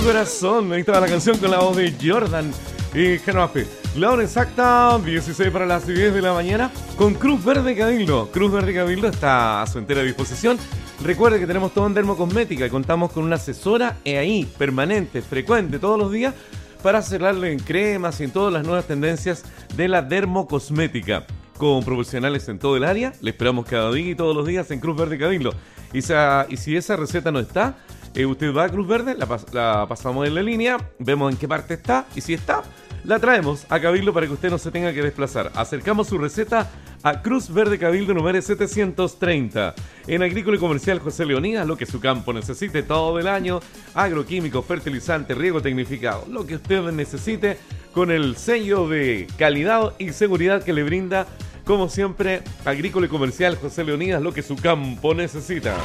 corazón. Ahí estaba la canción con la voz de Jordan y Genoafe. La hora exacta, 16 para las 10 de la mañana, con Cruz Verde Cabildo. Cruz Verde Cabildo está a su entera disposición. Recuerde que tenemos todo en dermocosmética y contamos con una asesora ahí, permanente, frecuente, todos los días, para asesorarle en cremas y en todas las nuevas tendencias de la dermocosmética. Con profesionales en todo el área, le esperamos cada día y todos los días en Cruz Verde Cabildo. Y si esa receta no está, usted va a Cruz Verde, la pasamos en la línea, vemos en qué parte está, y si está, la traemos a Cabildo para que usted no se tenga que desplazar. Acercamos su receta a Cruz Verde Cabildo número 730. En Agrícola y Comercial José Leonidas, lo que su campo necesite todo el año, agroquímicos, fertilizantes, riego tecnificado, lo que usted necesite, con el sello de calidad y seguridad que le brinda, como siempre, Agrícola y Comercial José Leonidas, lo que su campo necesita.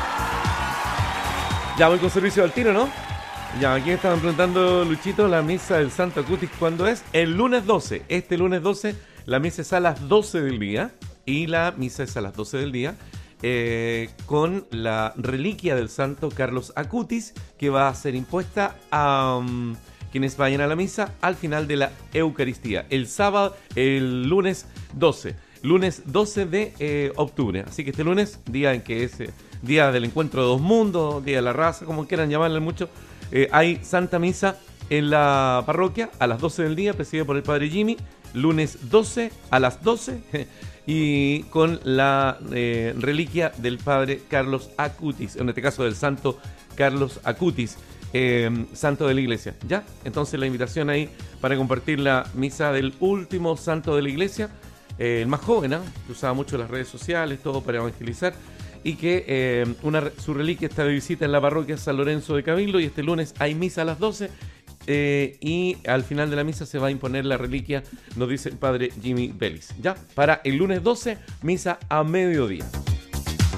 Ya voy con servicio al tiro, ¿no? Ya, aquí estaban preguntando, Luchito, la misa del Santo Acutis, ¿cuándo es? El lunes 12. Este lunes 12, la misa es a las 12 del día. Y la misa es a las 12 del día. Con la reliquia del Santo Carlos Acutis, que va a ser impuesta a quienes vayan a la misa al final de la Eucaristía. El lunes 12. Lunes 12 de octubre. Así que este lunes, día en que es día del encuentro de dos mundos, día de la raza, como quieran llamarle mucho, hay Santa Misa en la parroquia a las 12 del día, presidida por el Padre Jimmy, lunes 12 a las 12, y con la reliquia del Padre Carlos Acutis, en este caso del Santo Carlos Acutis, santo de la iglesia. ¿Ya? Entonces la invitación ahí para compartir la misa del último santo de la iglesia, el más joven, que usaba mucho las redes sociales, todo para evangelizar, y que su reliquia está de visita en la parroquia San Lorenzo de Cabildo, y este lunes hay misa a las 12, y al final de la misa se va a imponer la reliquia, nos dice el Padre Jimmy Vélez. Ya, para el lunes 12, misa a mediodía.